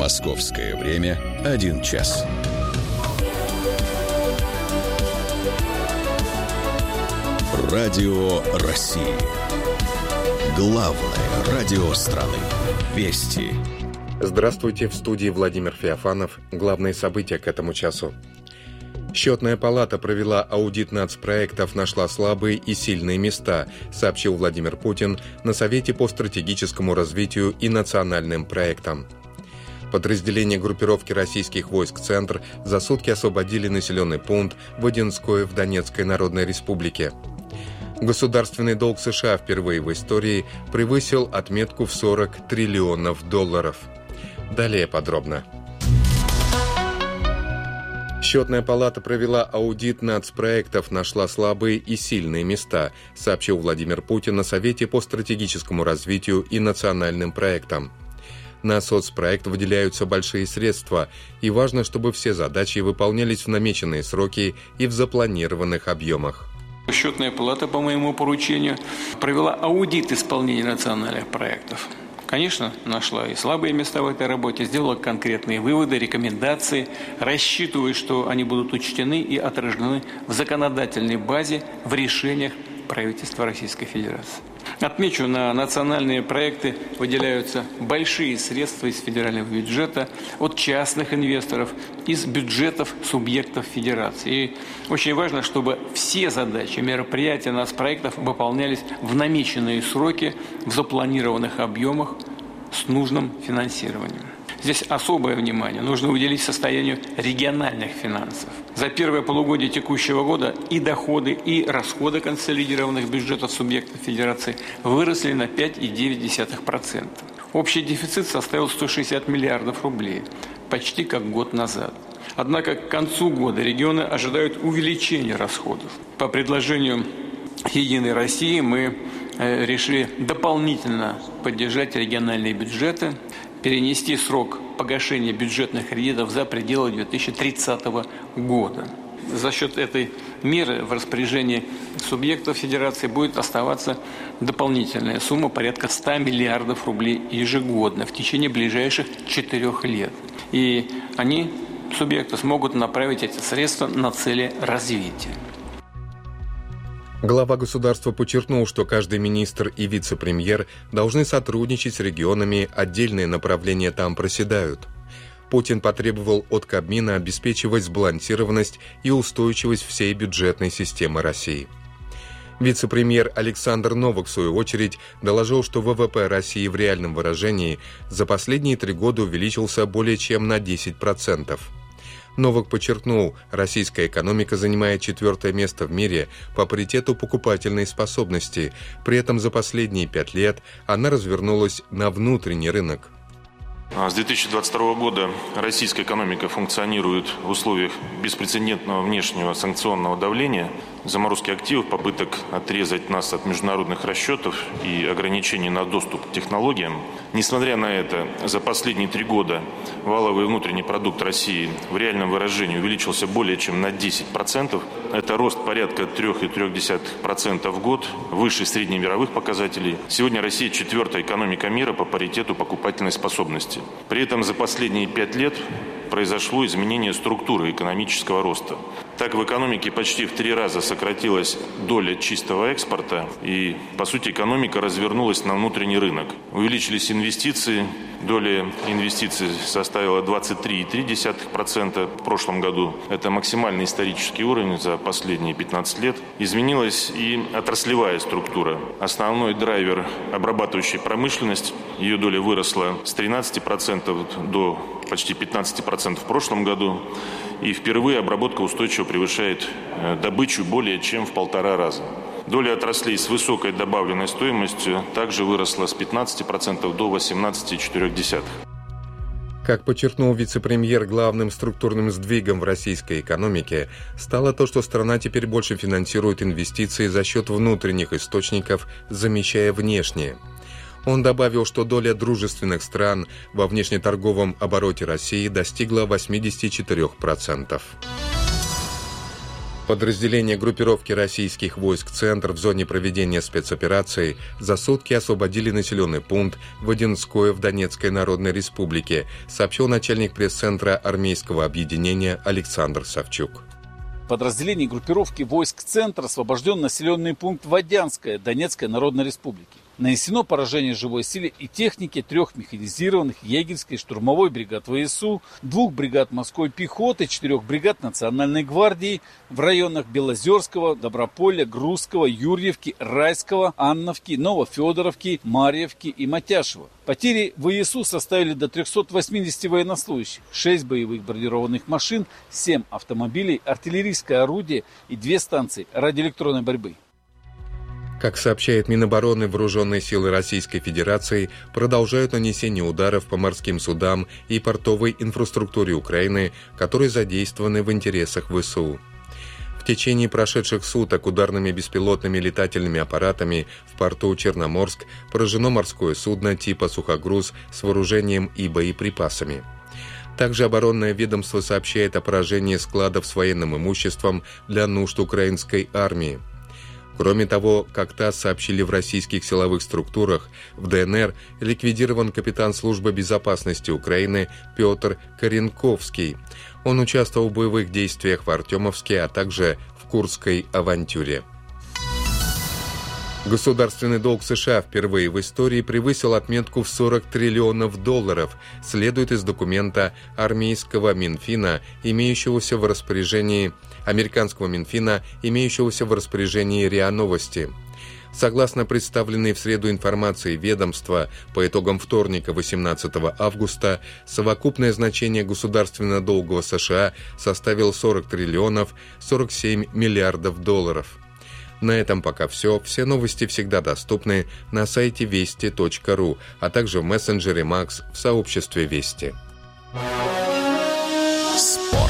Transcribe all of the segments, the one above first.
Московское время 1 час. Радио России. Главное радио страны. Вести. Здравствуйте, в студии Владимир Феофанов. Главные события к этому часу. Счетная палата провела аудит нацпроектов, нашла слабые и сильные места, сообщил Владимир Путин на Совете по стратегическому развитию и национальным проектам. Подразделения группировки российских войск «Центр» за сутки освободили населенный пункт Водинское в Донецкой Народной Республике. Государственный долг США впервые в истории превысил отметку в $40 триллионов. Далее подробно. Счетная палата провела аудит нацпроектов, нашла слабые и сильные места, сообщил Владимир Путин на Совете по стратегическому развитию и национальным проектам. На соцпроект выделяются большие средства, и важно, чтобы все задачи выполнялись в намеченные сроки и в запланированных объемах. Счетная палата по моему поручению провела аудит исполнения национальных проектов. Конечно, нашла и слабые места в этой работе, сделала конкретные выводы, рекомендации, рассчитывая, что они будут учтены и отражены в законодательной базе в решениях правительства Российской Федерации. Отмечу, на национальные проекты выделяются большие средства из федерального бюджета, от частных инвесторов, из бюджетов субъектов федерации. И очень важно, чтобы все задачи, мероприятия нацпроектов выполнялись в намеченные сроки, в запланированных объемах с нужным финансированием. Здесь особое внимание нужно уделить состоянию региональных финансов. За первое полугодие текущего года и доходы, и расходы консолидированных бюджетов субъектов Федерации выросли на 5,9%. Общий дефицит составил 160 миллиардов рублей, почти как год назад. Однако к концу года регионы ожидают увеличения расходов. По предложению «Единой России» мы решили дополнительно поддержать региональные бюджеты, перенести срок погашения бюджетных кредитов за пределы 2030 года. За счет этой меры в распоряжении субъектов Федерации будет оставаться дополнительная сумма порядка 100 миллиардов рублей ежегодно в течение ближайших 4 лет. И они, субъекты, смогут направить эти средства на цели развития. Глава государства подчеркнул, что каждый министр и вице-премьер должны сотрудничать с регионами, отдельные направления там проседают. Путин потребовал от Кабмина обеспечивать сбалансированность и устойчивость всей бюджетной системы России. Вице-премьер Александр Новак, в свою очередь, доложил, что ВВП России в реальном выражении за последние 3 года увеличился более чем на 10%. Новак подчеркнул, российская экономика занимает 4-е место в мире по паритету покупательной способности. При этом за последние 5 лет она развернулась на внутренний рынок. С 2022 года российская экономика функционирует в условиях беспрецедентного внешнего санкционного давления, заморозки активов, попыток отрезать нас от международных расчетов и ограничений на доступ к технологиям. Несмотря на это, за последние 3 года валовый внутренний продукт России в реальном выражении увеличился более чем на 10%. Это рост порядка 3,3% в год, выше среднемировых показателей. Сегодня Россия 4-я экономика мира по паритету покупательной способности. При этом за последние 5 лет произошло изменение структуры экономического роста. Так, в экономике почти в 3 раза сократилась доля чистого экспорта, и, по сути, экономика развернулась на внутренний рынок. Увеличились инвестиции, доля инвестиций составила 23,3% в прошлом году. Это максимальный исторический уровень за последние 15 лет. Изменилась и отраслевая структура. Основной драйвер – обрабатывающая промышленность. Ее доля выросла с 13% до почти 15% в прошлом году. И впервые обработка устойчиво превышает добычу более чем в 1,5 раза. Доля отраслей с высокой добавленной стоимостью также выросла с 15% до 18,4%. Как подчеркнул вице-премьер, главным структурным сдвигом в российской экономике стало то, что страна теперь больше финансирует инвестиции за счет внутренних источников, замещая внешние. Он добавил, что доля дружественных стран во внешнеторговом обороте России достигла 84%. Подразделения группировки российских войск «Центр» в зоне проведения спецоперации за сутки освободили населенный пункт Водянское в Донецкой Народной Республике, сообщил начальник пресс-центра армейского объединения Александр Савчук. Подразделение группировки войск «Центр» освобожден населенный пункт Водянское Донецкой Народной Республики. Нанесено поражение живой силе и технике 3 механизированных егерской штурмовой бригад ВСУ, 2 бригад морской пехоты, 4 бригад Национальной гвардии в районах Белозерского, Доброполя, Грузского, Юрьевки, Райского, Анновки, Новофедоровки, Марьевки и Матяшева. Потери ВСУ составили до 380 военнослужащих, 6 боевых бронированных машин, 7 автомобилей, артиллерийское орудие и 2 станции радиоэлектронной борьбы. Как сообщает Минобороны, вооруженные силы Российской Федерации продолжают нанесение ударов по морским судам и портовой инфраструктуре Украины, которые задействованы в интересах ВСУ. В течение прошедших суток ударными беспилотными летательными аппаратами в порту Черноморск поражено морское судно типа «Сухогруз» с вооружением и боеприпасами. Также оборонное ведомство сообщает о поражении складов с военным имуществом для нужд украинской армии. Кроме того, как ТАСС сообщили в российских силовых структурах, в ДНР ликвидирован капитан службы безопасности Украины Петр Коренковский. Он участвовал в боевых действиях в Артемовске, а также в Курской авантюре. Государственный долг США впервые в истории превысил отметку в $40 триллионов, следует из документа армейского Минфина, имеющегося в распоряжении американского Минфина, имеющегося в распоряжении РИА Новости. Согласно представленной в среду информации ведомства, по итогам вторника, 18 августа, совокупное значение государственного долга США составило $40 триллионов 47 миллиардов долларов. На этом пока все. Все новости всегда доступны на сайте вести.ру, а также в мессенджере Макс в сообществе Вести. Спорт.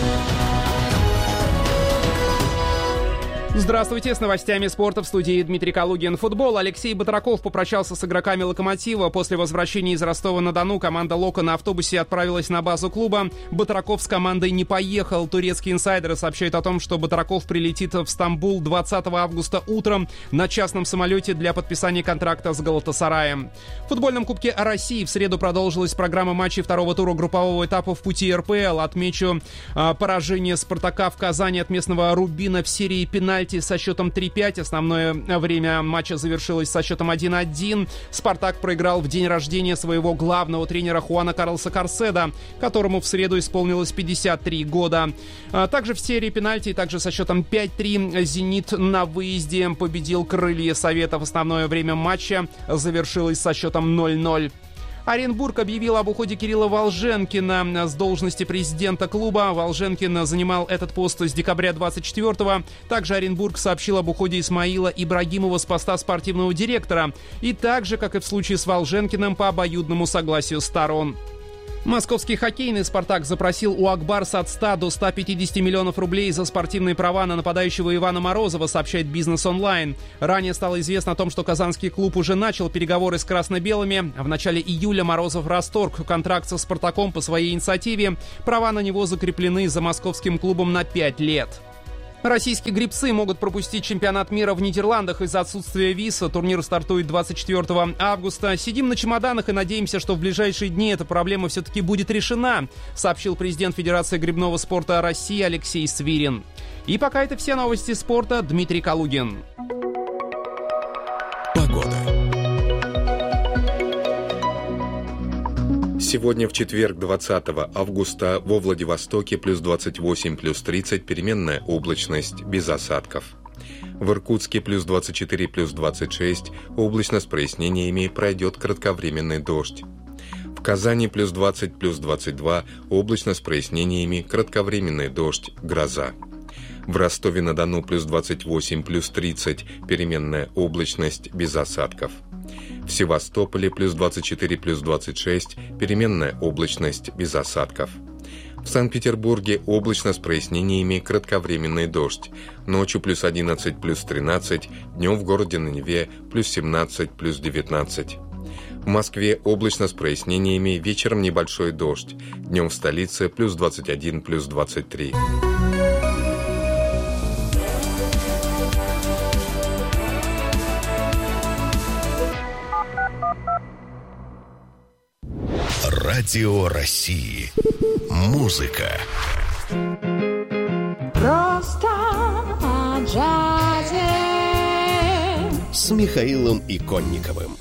Здравствуйте, с новостями спорта в студии Дмитрий Калугин. Футбол. Алексей Батраков попрощался с игроками «Локомотива». После возвращения из Ростова-на-Дону команда «Локо» на автобусе отправилась на базу клуба. Батраков с командой не поехал. Турецкие инсайдеры сообщают о том, что Батраков прилетит в Стамбул 20 августа утром на частном самолете для подписания контракта с «Галатасараем». В футбольном Кубке России в среду продолжилась программа матчей второго тура группового этапа в пути РПЛ. Отмечу поражение «Спартака» в Казани от местного «Рубина» в серии пенальти со счетом 3-5. Основное время матча завершилось со счетом 1-1. «Спартак» проиграл в день рождения своего главного тренера Хуана Карлоса Карседа, которому в среду исполнилось 53 года. Также в серии пенальти, также со счетом 5-3 «Зенит» на выезде победил «Крылья Советов». Основное время матча завершилось со счетом 0-0. Оренбург объявил об уходе Кирилла Волженкина с должности президента клуба. Волженкин занимал этот пост с декабря 24-го. Также Оренбург сообщил об уходе Исмаила Ибрагимова с поста спортивного директора. И также, как и в случае с Волженкиным, по обоюдному согласию сторон. Московский хоккейный «Спартак» запросил у Акбарса от 100 до 150 миллионов рублей за спортивные права на нападающего Ивана Морозова, сообщает «Бизнес Онлайн». Ранее стало известно о том, что казанский клуб уже начал переговоры с красно-белыми. В начале июля Морозов расторг контракт со «Спартаком» по своей инициативе. Права на него закреплены за московским клубом на 5 лет. Российские гребцы могут пропустить чемпионат мира в Нидерландах из-за отсутствия виз. Турнир стартует 24 августа. Сидим на чемоданах и надеемся, что в ближайшие дни эта проблема все-таки будет решена, сообщил президент Федерации гребного спорта России Алексей Свирин. И пока это все новости спорта. Дмитрий Калугин. Погода. Сегодня в четверг, 20 августа, во Владивостоке плюс 28, плюс 30, переменная облачность, без осадков. В Иркутске плюс 24, плюс 26, облачно с прояснениями, пройдет кратковременный дождь. В Казани плюс 20, плюс 22, облачно с прояснениями, кратковременный дождь, гроза. В Ростове-на-Дону плюс 28, плюс 30, переменная облачность, без осадков. В Севастополе плюс 24, плюс 26, переменная облачность, без осадков. В Санкт-Петербурге облачно с прояснениями, кратковременный дождь. Ночью плюс 11, плюс 13, днем в городе на Неве плюс 17, плюс 19. В Москве облачно с прояснениями, вечером небольшой дождь. Днем в столице плюс 21, плюс 23. Радио России. Музыка. Просто о джазе. С Михаилом Иконниковым.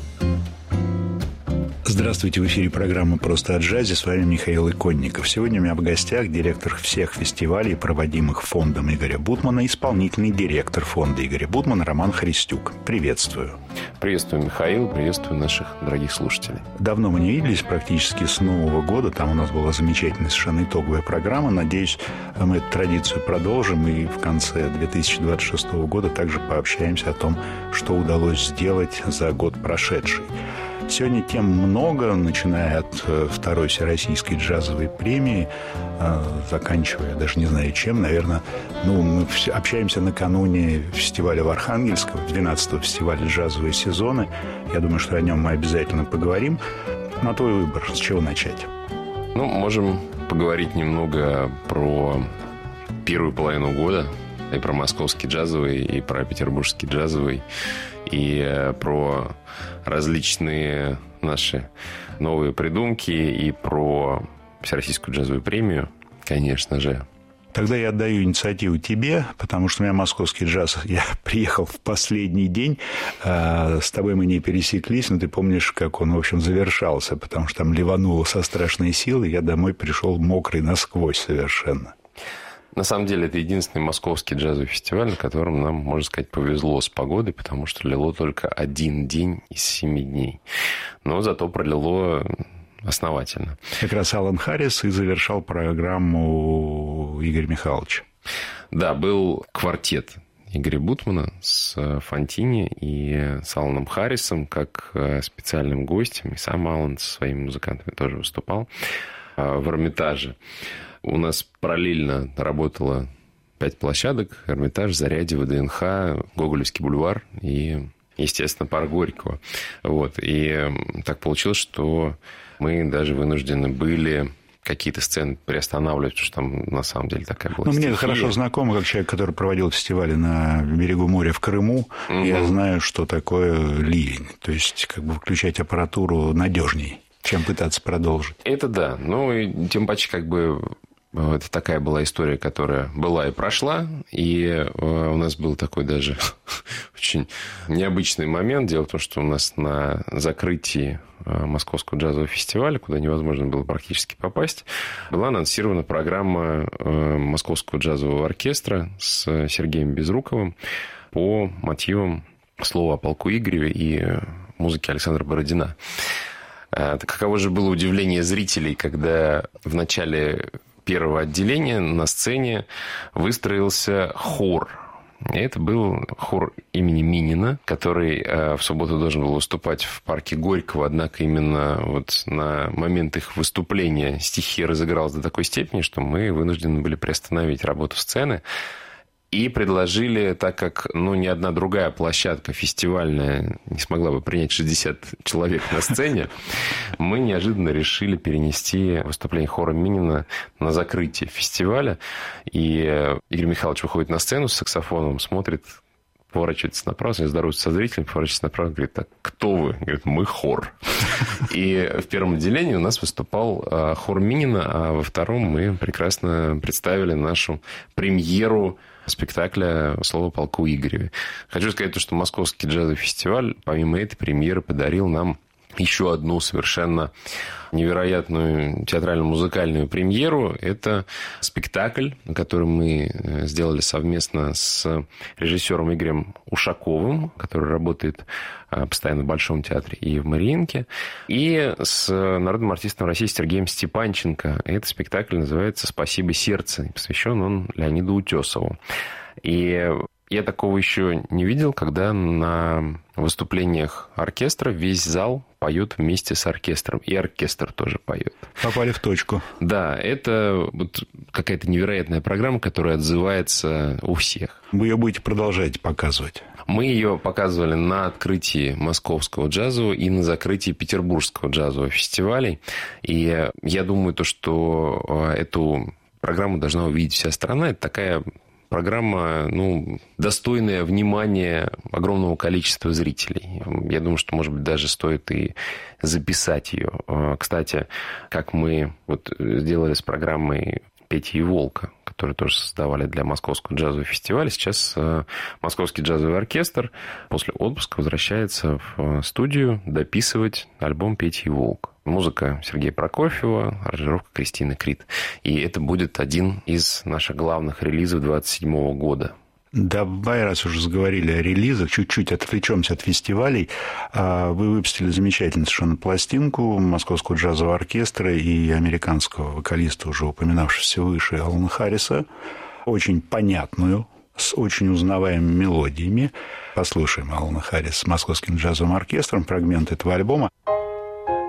Здравствуйте, в эфире программа «Просто о джазе». С вами Михаил Иконников. Сегодня у меня в гостях директор всех фестивалей, проводимых фондом Игоря Бутмана, исполнительный директор фонда Игоря Бутмана Роман Христюк. Приветствую. Приветствую, Михаил, приветствую наших дорогих слушателей. Давно мы не виделись, практически с Нового года. Там у нас была замечательная совершенно итоговая программа. Надеюсь, мы эту традицию продолжим и в конце 2026 года также пообщаемся о том, что удалось сделать за год прошедший. Сегодня тем много, начиная от второй всероссийской джазовой премии, заканчивая, даже не знаю чем, наверное, мы общаемся накануне фестиваля в Архангельском, 12-го фестиваля «Джазовые сезоны». Я думаю, что о нем мы обязательно поговорим. На твой выбор, с чего начать? Можем поговорить немного про первую половину года, и про московский джазовый, и про петербургский джазовый, и про различные наши новые придумки, и про Всероссийскую джазовую премию, конечно же. Тогда я отдаю инициативу тебе, потому что у меня московский джаз, я приехал в последний день, с тобой мы не пересеклись, но ты помнишь, как он, в общем, завершался, потому что там ливануло со страшной силой, я домой пришел мокрый насквозь совершенно. На самом деле, это единственный московский джазовый фестиваль, на котором нам, можно сказать, повезло с погодой, потому что лило только один день из 7 дней. Но зато пролило основательно. Как раз Алан Харрис и завершал программу Игоря Михайловича. Да, был квартет Игоря Бутмана с Фонтини и с Аланом Харрисом как специальным гостем. И сам Алан со своими музыкантами тоже выступал в Эрмитаже. У нас параллельно работало 5 площадок: Эрмитаж, Зарядье, ВДНХ, Гоголевский бульвар и, естественно, парк Горького. И так получилось, что мы даже вынуждены были какие-то сцены приостанавливать, потому что там на самом деле такая была стихия. Мне хорошо знакомо, как человек, который проводил фестивали на берегу моря в Крыму. Я знаю, что такое ливень. То есть, включать аппаратуру надежней, чем пытаться продолжить. Это да. И тем паче, это такая была история, которая была и прошла. И у нас был такой даже очень необычный момент. Дело в том, что у нас на закрытии Московского джазового фестиваля, куда невозможно было практически попасть, была анонсирована программа Московского джазового оркестра с Сергеем Безруковым по мотивам «Слова о полку Игореве» и музыки Александра Бородина. Каково же было удивление зрителей, когда в начале первого отделения на сцене выстроился хор. И это был хор имени Минина, который в субботу должен был выступать в парке Горького, однако именно на момент их выступления стихия разыгралась до такой степени, что мы вынуждены были приостановить работу сцены. И предложили, так как ни одна другая площадка фестивальная не смогла бы принять 60 человек на сцене, мы неожиданно решили перенести выступление хора Минина на закрытие фестиваля. И Игорь Михайлович выходит на сцену с саксофоном, смотрит, поворачивается направо, здоровается со зрителем, поворачивается направо, говорит: так, кто вы? Говорит: мы хор. И в первом отделении у нас выступал хор Минина, а во втором мы прекрасно представили нашу премьеру спектакля «Слово о полку Игореве». Хочу сказать, что Московский джазовый фестиваль, помимо этой премьеры, подарил нам еще одну совершенно невероятную театрально-музыкальную премьеру. Это спектакль, который мы сделали совместно с режиссером Игорем Ушаковым, который работает постоянно в Большом театре и в Мариинке, и с народным артистом России Сергеем Степанченко. Этот спектакль называется «Спасибо, сердце», и посвящен он Леониду Утесову. И я такого еще не видел, когда на выступлениях оркестра весь зал поет вместе с оркестром. И оркестр тоже поет. Попали в точку. Да, это какая-то невероятная программа, которая отзывается у всех. Вы ее будете продолжать показывать? Мы ее показывали на открытии Московского джазового и на закрытии Петербургского джазового фестиваля. И я думаю, что эту программу должна увидеть вся страна. Это такая программа, достойная внимания огромного количества зрителей. Я думаю, что, может быть, даже стоит и записать ее. Кстати, как мы сделали с программой «Петя и Волка», которые тоже создавали для Московского джазового фестиваля. Сейчас Московский джазовый оркестр после отпуска возвращается в студию дописывать альбом «Петя и Волк». Музыка Сергея Прокофьева, аранжировка Кристины Крид. И это будет один из наших главных релизов 2027 года. Давай, раз уже заговорили о релизах, чуть-чуть отвлечемся от фестивалей. Вы выпустили замечательную совершенно пластинку Московского джазового оркестра и американского вокалиста, уже упоминавшегося выше, Алана Харриса. Очень понятную, с очень узнаваемыми мелодиями. Послушаем Алана Харриса с Московским джазовым оркестром, фрагмент этого альбома.